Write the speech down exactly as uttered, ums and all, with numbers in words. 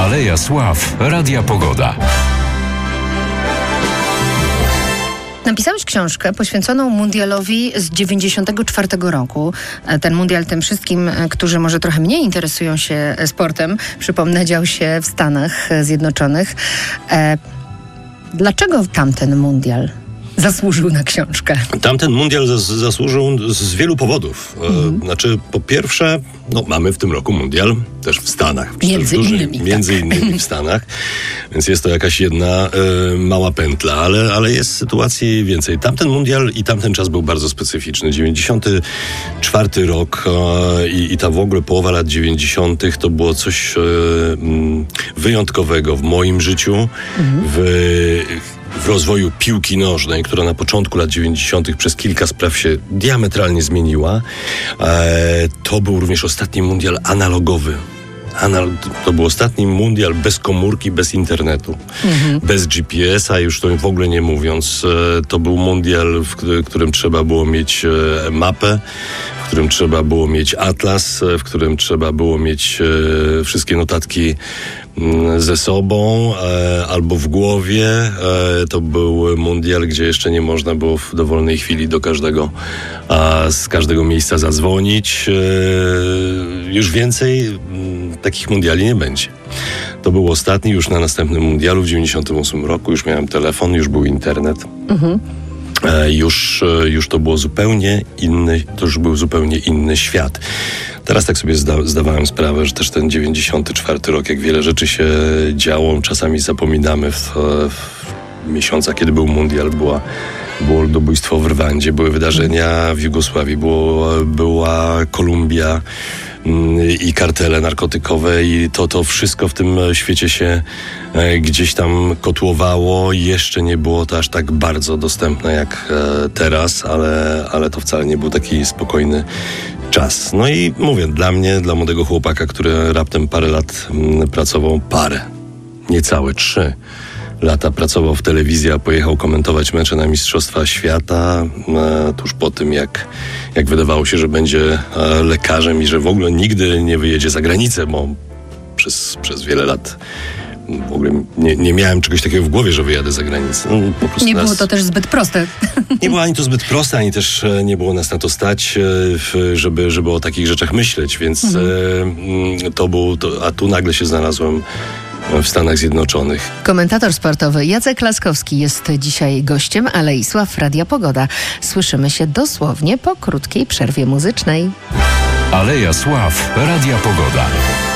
Aleja Sław Radia Pogoda. Napisałeś książkę poświęconą mundialowi z dziewięćdziesiątego czwartego roku. Ten mundial tym wszystkim, którzy może trochę mniej interesują się sportem, przypomnę, dział się w Stanach Zjednoczonych. E, dlaczego tamten mundial zasłużył na książkę? Tamten mundial zas- zasłużył z wielu powodów. Mm. E, znaczy, po pierwsze, no, mamy w tym roku mundial też w Stanach. Między duży, innymi. Między tak. innymi w Stanach. Więc jest to jakaś jedna e, mała pętla, ale, ale jest sytuacji więcej. Tamten mundial i tamten czas był bardzo specyficzny. dziewięćdziesiąty czwarty rok e, i, i ta w ogóle połowa lat dziewięćdziesiątych to było coś e, m, wyjątkowego w moim życiu, mm. w w rozwoju piłki nożnej, która na początku lat dziewięćdziesiątych przez kilka spraw się diametralnie zmieniła. E, to był również ostatni mundial analogowy. Anal- to był ostatni mundial bez komórki, bez internetu, mhm. bez G P S a, już to w ogóle nie mówiąc. E, to był mundial, w którym, którym trzeba było mieć e, mapę, w którym trzeba było mieć atlas, e, w którym trzeba było mieć e, wszystkie notatki ze sobą e, albo w głowie. E, to był mundial, gdzie jeszcze nie można było w dowolnej chwili do każdego, a z każdego miejsca zadzwonić. E, już więcej m, takich mundiali nie będzie. To był ostatni, już na następnym mundialu w dziewięćdziesiątym ósmym roku. Już miałem telefon, już był internet. Mhm. E, już, już to było zupełnie inny, to już był zupełnie inny świat. Teraz tak sobie zda, zdawałem sprawę, że też ten dziewięćdziesiąty czwarty rok, jak wiele rzeczy się działo, czasami zapominamy w, w miesiącach, kiedy był mundial, była, było ludobójstwo w Rwandzie, były wydarzenia w Jugosławii, było, była Kolumbia i kartele narkotykowe i to, to wszystko w tym świecie się e, gdzieś tam kotłowało. Jeszcze nie było to aż tak bardzo dostępne jak e, teraz, ale, ale to wcale nie był taki spokojny czas. No i mówię, dla mnie, dla młodego chłopaka, który raptem parę lat m, pracował, parę, niecałe trzy lata pracował w telewizji, a pojechał komentować mecze na Mistrzostwa Świata e, tuż po tym, jak, jak wydawało się, że będzie e, lekarzem i że w ogóle nigdy nie wyjedzie za granicę, bo przez, przez wiele lat w ogóle nie, nie miałem czegoś takiego w głowie, że wyjadę za granicę. No, po prostu nie nas... było to też zbyt proste. Nie było ani to zbyt proste, ani też nie było nas na to stać, żeby, żeby o takich rzeczach myśleć, więc mhm. to był, to, a tu nagle się znalazłem w Stanach Zjednoczonych. Komentator sportowy Jacek Laskowski jest dzisiaj gościem Alei Sław Radia Pogoda. Słyszymy się dosłownie po krótkiej przerwie muzycznej. Aleja Sław Radia Pogoda.